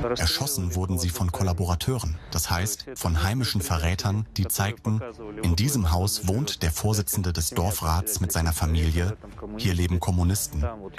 Erschossen wurden sie von Kollaborateuren, das heißt von heimischen Verrätern, die zeigten, in diesem Haus wohnt der Vorsitzende des Dorfrats mit seiner Familie, hier leben Kommunisten.